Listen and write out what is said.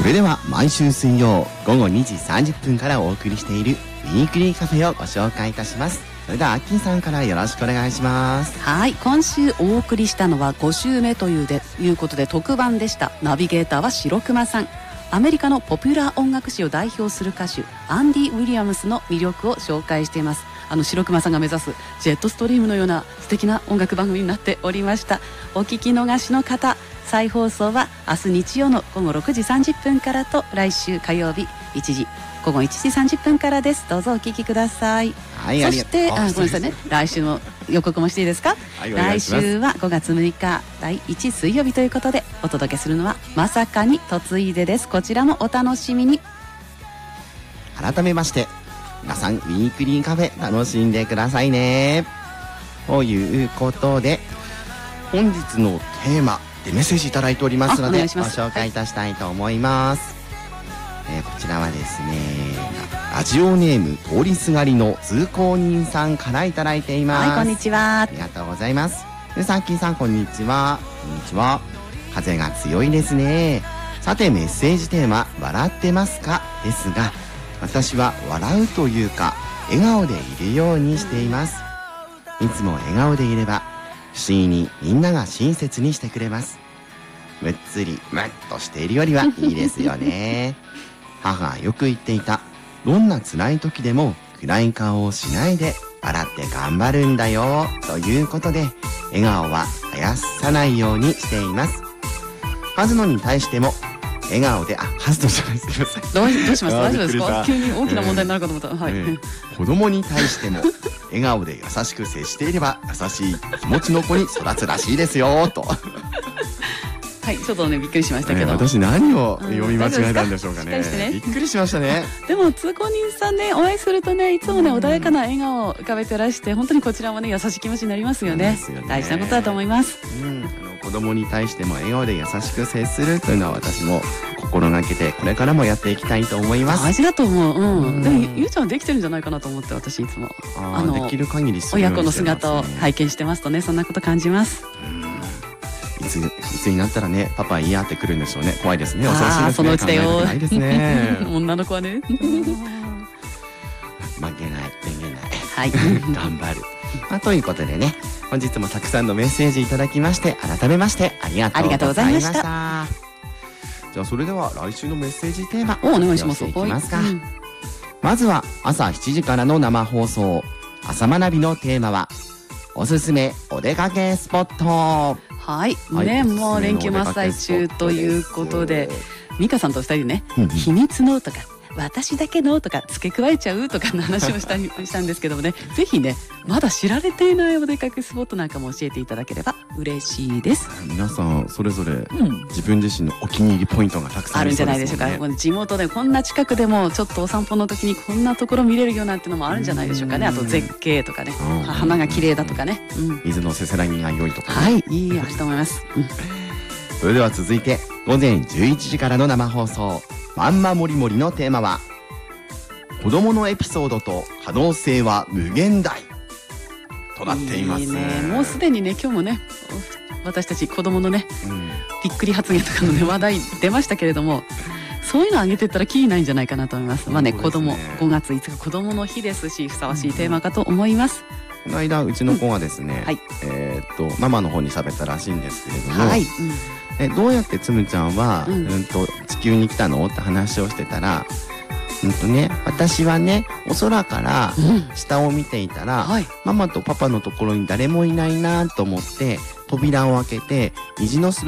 それでは毎週水曜午後2時30分からお送りしているウィークリーカフェをご紹介いたします。それではアッキーさんからよろしくお願いします。 はい、今週お送りしたのは5週目ということで特番でした。ナビゲーターは白熊さん。アメリカのポピュラー音楽史を代表する歌手アンディ・ウィリアムスの魅力を紹介しています。白熊さんが目指すジェットストリームのような素敵な音楽番組になっておりました。お聞き逃しの方、再放送は明日日曜の午後6時30分からと来週火曜日午後1時30分からです。どうぞお聞きください。 はい、 そしてごめんなさいね、来週の予告もしていいですか？ はい、 来週は5月6日第1水曜日ということでお届けするのはまさかに嫁いでです。こちらもお楽しみに。 改めまして皆さんウィークリーカフェ楽しんでくださいね。ということで本日のテーマでメッセージいただいておりますのでご紹介いたしたいと思います。こちらはですね、ラジオネーム通りすがりの通行人さんからいただいています。 はい、こんにちは。 ありがとうございます。さっきーさん、こんにちは。こんにちは。風が強いですね。さてメッセージテーマ、笑ってますかですが、私は笑うというか笑顔でいるようにしています。いつも笑顔でいれば不思議にみんなが親切にしてくれます。むっつりむっとしているよりはいいですよね。母がよく言っていた、どんな辛い時でも暗い顔をしないで笑って頑張るんだよということで、笑顔は絶やさないようにしています。ハズノに対しても笑顔で、ハズノじゃないです、すいません。 どうしました？大丈夫ですか？急に大きな問題になるかと思った。はい。 子供に対しても笑顔で優しく接していれば優しい気持ちの子に育つらしいですよと。 はい、ちょっとねびっくりしましたけど、 私何を読み間違えたんでしょうかね。びっくりしましたね。 でも通行人さんね、お会いするとね、いつもね穏やかな笑顔を浮かべてらして、本当にこちらもね優しい気持ちになりますよね。大事なことだと思います。 子供に対しても笑顔で優しく接するというのは私も心がけてこれからもやっていきたいと思います。 大事だと思う。でもゆうちゃんはできてるんじゃないかなと思って、私いつもできる限り親子の姿を拝見してますとね、そんなこと感じます。 いつになったらね、パパいいやってくるんでしょうね。怖いですね。恐ろしいですね。 そのうちだよ。 ないですね。 女の子はね。 負けない、めげない。 はい。 頑張る。ということでね、本日もたくさんのメッセージいただきまして、改めましてありがとうございました。じゃあそれでは来週のメッセージテーマ、 お願いします。 いきますか。まずは朝7時からの生放送、朝学びのテーマはおすすめお出かけスポット。はい、もう連休真っ最中ということで、美香さんと2人でね、秘密のとか私だけのとか付け加えちゃうとかの話をしたんですけどもね、ぜひね、まだ知られていないお出かけスポットなんかも教えていただければ嬉しいです。 皆さんそれぞれ自分自身のお気に入りポイントがたくさんあるんじゃないでしょうか。地元でこんな近くでもちょっとお散歩の時にこんなところ見れるようなんてのもあるんじゃないでしょうかね。あと絶景とかね、花が綺麗だとかね、 水のせせらぎが良いとか、 はい、いいと思います。 それでは続いて午前11時からの生放送、まんまもりもりのテーマは子供のエピソードと可能性は無限大となっています。 もうすでにね、今日もね、私たち子供のね、びっくり発言とかのね話題出ましたけれども、そういうの上げてったらキリないんじゃないかなと思います。子供、5月5日子供の日ですし、ふさわしいテーマかと思います。 この間うちの子がですね、ママの方に喋ったらしいんですけれども、どうやってつむちゃんは地球に来たのって話をしてたら、私はね、お空から下を見ていたら、ママとパパのところに誰もいないなと思って扉を開けて虹の